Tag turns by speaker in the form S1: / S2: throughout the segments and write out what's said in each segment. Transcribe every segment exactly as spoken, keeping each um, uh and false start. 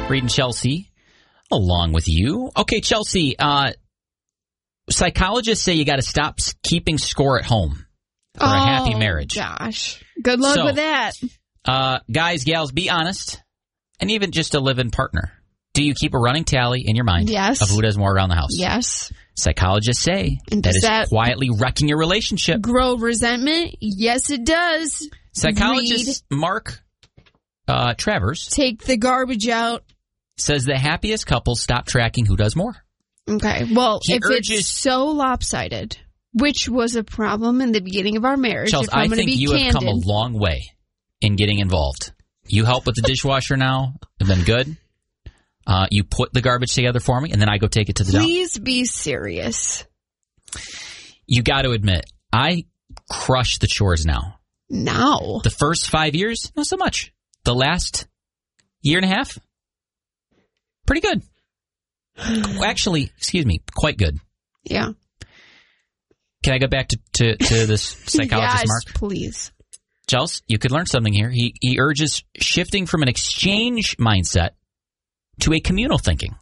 S1: Reed and Chelsea, along with you. Okay, Chelsea, uh, psychologists say you got to stop keeping score at home for
S2: oh,
S1: a happy marriage.
S2: Gosh. Good luck
S1: so,
S2: with that.
S1: Uh, guys, gals, be honest. And even just a live-in partner. Do you keep a running tally in your mind
S2: yes.
S1: of who does more around the house?
S2: Yes.
S1: Psychologists say
S2: and
S1: that is
S2: that
S1: quietly wrecking your relationship.
S2: Grow resentment? Yes, it does.
S1: Psychologist Reed. Mark uh, Travers.
S2: Take the garbage out.
S1: Says the happiest couples stop tracking who does more.
S2: Okay. Well,
S1: he
S2: if
S1: urges,
S2: it's so lopsided, which was a problem in the beginning of our marriage.
S1: Chelsea,
S2: if I'm
S1: I think
S2: be
S1: you
S2: candid,
S1: have come a long way in getting involved. You help with the dishwasher now. It's been good. Uh, you put the garbage together for me, and then I go take it to the dump.
S2: Please be serious.
S1: You got to admit, I crush the chores now.
S2: Now?
S1: The first five years, not so much. The last year and a half, pretty good. Actually, excuse me, quite good.
S2: Yeah.
S1: Can I go back to, to, to this psychologist,
S2: yes,
S1: Mark?
S2: Please.
S1: Chelsea, you could learn something here. He he urges shifting from an exchange mindset to a communal thinking.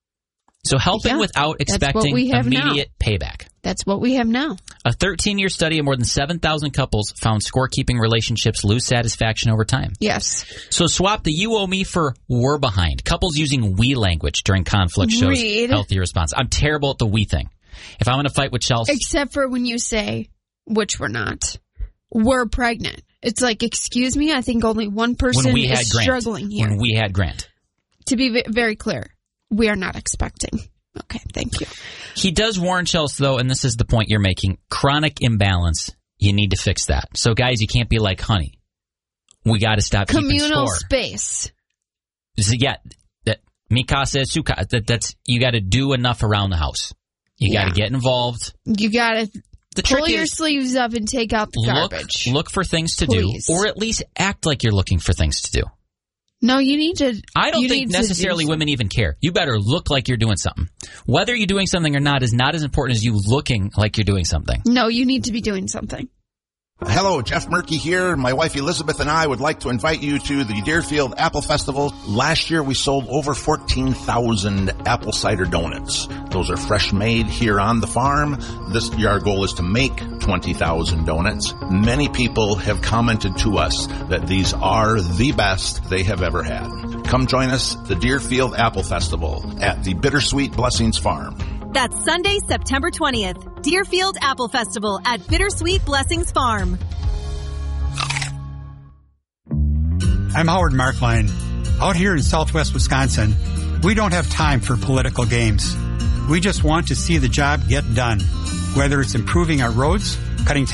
S1: So helping
S2: yeah,
S1: without expecting immediate
S2: now.
S1: payback.
S2: That's what we have now.
S1: A thirteen-year study of more than seven thousand couples found scorekeeping relationships lose satisfaction over time.
S2: Yes.
S1: So swap the you owe me for we're behind. Couples using we language during conflict shows
S2: Reed.
S1: healthy response. I'm terrible at the we thing. If I'm going to fight with Chelsea.
S2: Except for when you say, which we're not, we're pregnant. It's like, excuse me, I think only one person
S1: when we had
S2: is
S1: Grant,
S2: struggling here.
S1: When we had Grant.
S2: To be very clear, we are not expecting. Okay, thank you.
S1: He does warn Chelsea, though, and this is the point you're making, chronic imbalance. You need to fix that. So, guys, you can't be like, honey, we got to stop keeping score.
S2: Communal space.
S1: So, yeah, that mikasa is suka. That, that's you got to do enough around the house. You got to yeah. get involved.
S2: You got to
S1: the
S2: pull
S1: trick
S2: your
S1: is,
S2: sleeves up and take out the
S1: look,
S2: garbage.
S1: Look for things to
S2: Please.
S1: do, or at least act like you're looking for things to do.
S2: No, you need to.
S1: I don't think necessarily women even care. You better look like you're doing something. Whether you're doing something or not is not as important as you looking like you're doing something.
S2: No, you need to be doing something.
S3: Hello, Jeff Murky here. My wife Elizabeth and I would like to invite you to the Deerfield Apple Festival. Last year we sold over fourteen thousand apple cider donuts. Those are fresh made here on the farm. This year our goal is to make twenty thousand donuts. Many people have commented to us that these are the best they have ever had. Come join us at the Deerfield Apple Festival at the Bittersweet Blessings Farm.
S4: That's Sunday, September twentieth. Deerfield Apple Festival at Bittersweet Blessings Farm.
S5: I'm Howard Markline. Out here in southwest Wisconsin, we don't have time for political games. We just want to see the job get done, whether it's improving our roads, cutting